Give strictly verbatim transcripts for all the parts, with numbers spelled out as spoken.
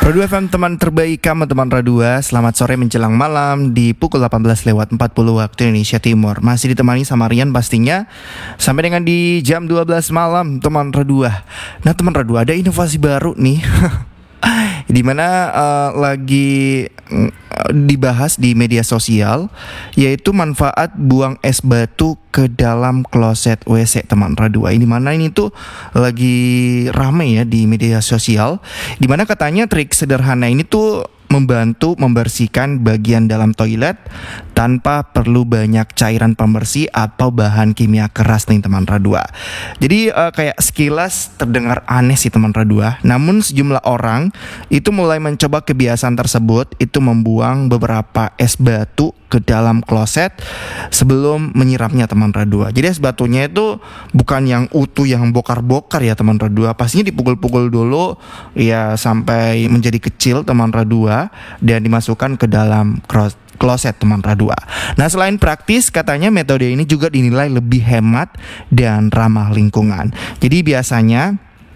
Radua F M, teman terbaik kamu teman Radua. Selamat sore menjelang malam di pukul delapan belas lewat empat puluh waktu Indonesia Timur. Masih ditemani sama Rian pastinya sampai dengan di jam dua belas malam teman Radua. Nah teman Radua, ada inovasi baru nih dimana uh, lagi uh, dibahas di media sosial, yaitu manfaat buang es batu ke dalam kloset W C teman Radua. Ini mana ini tuh lagi rame ya di media sosial, dimana katanya trik sederhana ini tuh membantu membersihkan bagian dalam toilet tanpa perlu banyak cairan pembersih atau bahan kimia keras nih teman Radua. Jadi uh, kayak sekilas terdengar aneh sih teman Radua. Namun sejumlah orang itu mulai mencoba kebiasaan tersebut, itu membuang beberapa es batu ke dalam kloset sebelum menyiramnya teman Radua. Jadi es batunya itu bukan yang utuh, yang bokar-bokar ya teman Radua. Pastinya dipukul-pukul dulu ya sampai menjadi kecil teman Radua, dan dimasukkan ke dalam kloset teman Radua. Nah, selain praktis, katanya metode ini juga dinilai lebih hemat dan ramah lingkungan. Jadi biasanya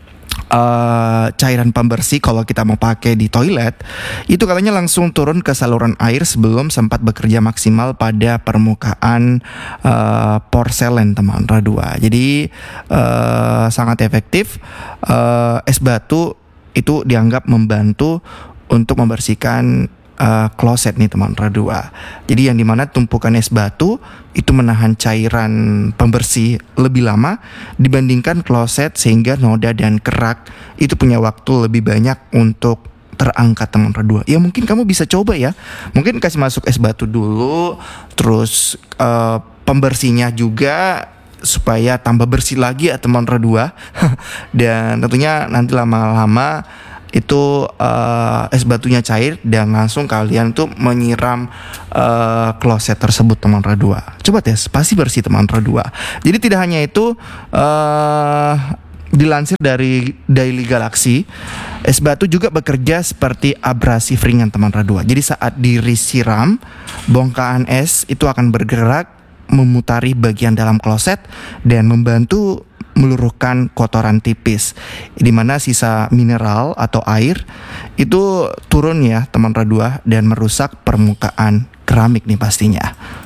Uh, cairan pembersih kalau kita mau pakai di toilet itu katanya langsung turun ke saluran air sebelum sempat bekerja maksimal pada permukaan uh, porselen teman Radua. Jadi uh, sangat efektif. uh, Es batu itu dianggap membantu untuk membersihkan Uh, kloset nih teman Radua. Jadi yang dimana tumpukan es batu itu menahan cairan pembersih lebih lama dibandingkan kloset, sehingga noda dan kerak itu punya waktu lebih banyak untuk terangkat teman Radua. Ya mungkin kamu bisa coba ya. Mungkin kasih masuk es batu dulu, terus uh, pembersihnya juga supaya tambah bersih lagi ya teman Radua. Dan tentunya nanti lama-lama itu uh, es batunya cair dan langsung kalian tuh menyiram uh, kloset tersebut teman Radua. Coba tes, pasti bersih teman Radua. Jadi tidak hanya itu, uh, dilansir dari Daily Galaxy, es batu juga bekerja seperti abrasif ringan teman Radua. Jadi saat disiram, bongkahan es itu akan bergerak memutari bagian dalam kloset dan membantu meluruhkan kotoran tipis, di mana sisa mineral atau air itu turun ya teman Radua dan merusak permukaan keramik nih pastinya.